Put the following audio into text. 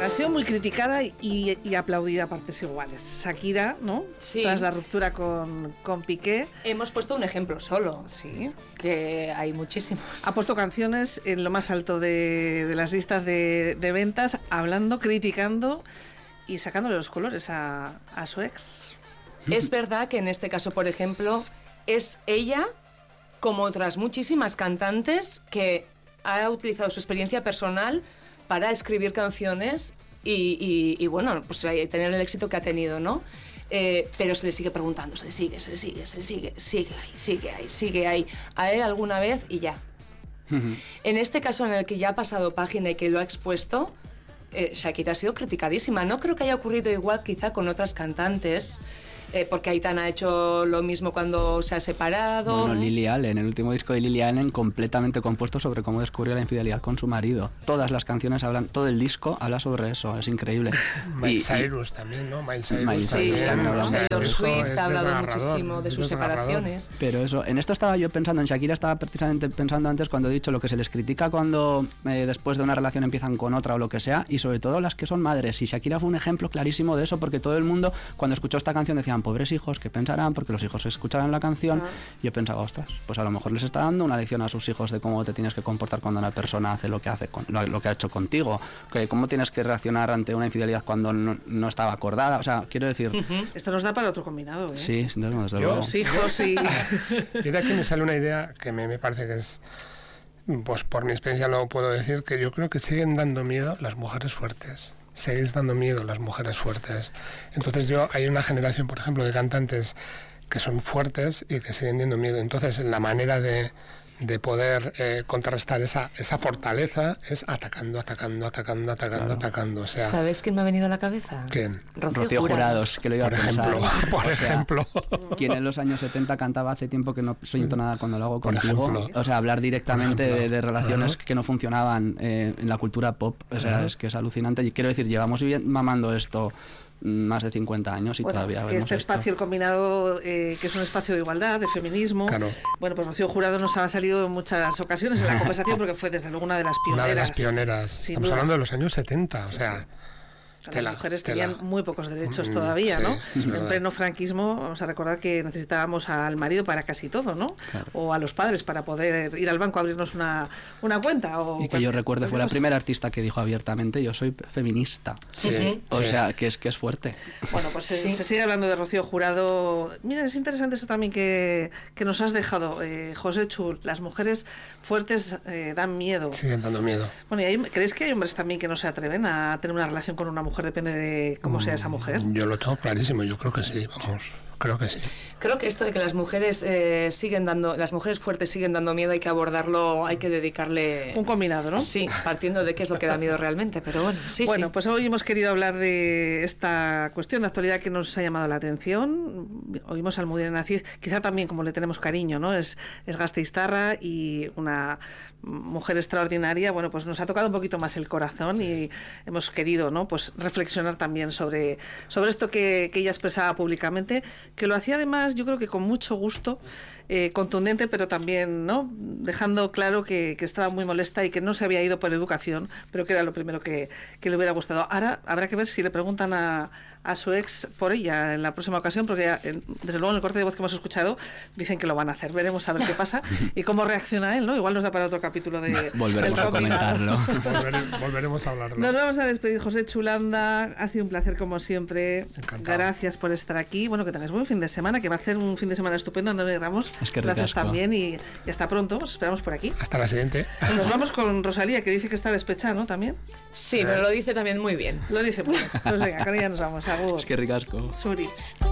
Bueno, ha sido muy criticada y aplaudida a partes iguales. Shakira, ¿no? Sí. Tras la ruptura con Piqué. Hemos puesto un ejemplo solo. Sí. Que hay muchísimos. Ha puesto canciones en lo más alto de las listas de ventas, hablando, criticando y sacándole los colores a su ex. Es verdad que en este caso, por ejemplo, es ella, como otras muchísimas cantantes, que ha utilizado su experiencia personal para escribir canciones y bueno, pues tener el éxito que ha tenido, ¿no? Pero se le sigue preguntando, sigue ahí, a él alguna vez y ya. En este caso en el que ya ha pasado página y que lo ha expuesto, Shakira ha sido criticadísima. No creo que haya ocurrido igual quizá con otras cantantes, porque Aitana ha hecho lo mismo cuando se ha separado. Bueno, Lily Allen, el último disco de Lily Allen completamente compuesto sobre cómo descubrió la infidelidad con su marido. Todas las canciones hablan, todo el disco habla sobre eso, es increíble. Miley Cyrus también, ¿no? Miley Cyrus también habla mucho. Taylor Swift ha hablado muchísimo de sus separaciones. Pero eso, en esto estaba yo pensando, en Shakira estaba precisamente pensando antes cuando he dicho lo que se les critica cuando después de una relación empiezan con otra o lo que sea, y sobre todo las que son madres. Y Shakira fue un ejemplo clarísimo de eso, porque todo el mundo cuando escuchó esta canción decían, pobres hijos, ¿qué pensarán? Porque los hijos escucharán la canción. Y yo pensaba, ostras, pues a lo mejor les está dando una lección a sus hijos de cómo te tienes que comportar cuando una persona hace lo que ha hecho contigo, que cómo tienes que reaccionar ante una infidelidad cuando no estaba acordada. O sea, quiero decir... Esto nos da para otro combinado, ¿eh? Sí, desde luego. Los hijos y... Yo de aquí me sale una idea que me parece que es, pues por mi experiencia lo puedo decir, que yo creo que siguen dando miedo las mujeres fuertes. Seguís dando miedo las mujeres fuertes. Entonces hay una generación, por ejemplo, de cantantes que son fuertes y que siguen dando miedo. Entonces la manera de poder contrarrestar esa fortaleza es atacando. O sea, ¿sabes quién me ha venido a la cabeza? ¿Quién? Rocío Jurados, que lo iba a pensar. Por ejemplo. Quien en los años 70 cantaba hace tiempo que no siento nada cuando lo hago contigo. Ejemplo. O sea, hablar directamente de relaciones que no funcionaban en la cultura pop. O sea, es que es alucinante. Y quiero decir, llevamos mamando esto más de 50 años y todavía es que este espacio, el combinado, que es un espacio de igualdad, de feminismo, claro. Bueno, pues Rocío Jurado nos ha salido en muchas ocasiones en la conversación porque fue desde luego una de las pioneras. Una de las pioneras. Estamos hablando de los años 70, o sea... Las mujeres tenían muy pocos derechos todavía, ¿no? En pleno franquismo, vamos a recordar que necesitábamos al marido para casi todo, ¿no? Claro. O a los padres para poder ir al banco a abrirnos una cuenta. Y que yo recuerdo, fue la primera artista que dijo abiertamente, yo soy feminista. O sea, que es fuerte. Bueno, pues se sigue hablando de Rocío Jurado. Mira, es interesante eso también que nos has dejado, José Chu. Las mujeres fuertes dan miedo. Siguen dando miedo. Bueno, ¿y ¿crees que hay hombres también que no se atreven a tener una relación con una mujer? Depende de cómo sea esa mujer. Yo lo tengo clarísimo, yo creo que sí, vamos, creo que sí. Creo que esto de que las mujeres las mujeres fuertes siguen dando miedo, hay que abordarlo, hay que dedicarle... Un combinado, ¿no? Sí, partiendo de qué es lo que da miedo realmente, pero bueno, sí. Bueno, pues hoy hemos querido hablar de esta cuestión de actualidad que nos ha llamado la atención. Oímos a Almudena Cid, quizá también como le tenemos cariño, ¿no? Es gasteiztarra y una mujer extraordinaria. Bueno, pues nos ha tocado un poquito más el corazón y hemos querido, ¿no? Pues reflexionar también sobre esto que ella expresaba públicamente, que lo hacía además yo creo que con mucho gusto, contundente, pero también, ¿no? Dejando claro que estaba muy molesta y que no se había ido por educación, pero que era lo primero que le hubiera gustado. Ahora habrá que ver si le preguntan a su ex por ella en la próxima ocasión, porque desde luego en el corte de voz que hemos escuchado dicen que lo van a hacer. Veremos a ver qué pasa y cómo reacciona él, ¿no? Igual nos da para otro capítulo de... Volveremos a comentarlo. Volveremos a hablarlo. Nos vamos a despedir, José Chulanda. Ha sido un placer como siempre. Encantado. Gracias por estar aquí. Bueno, que tengáis buen fin de semana, que va a ser un fin de semana estupendo, Andoni Ramos. Es que gracias ricasco. También y hasta pronto. Os esperamos por aquí. Hasta la siguiente. Nos vamos con Rosalía, que dice que está despechada, ¿no? También. Sí, pero lo dice también muy bien. Lo dice muy bien. Pues venga, con ella nos vamos. Agur. Es que ricasco. Suri.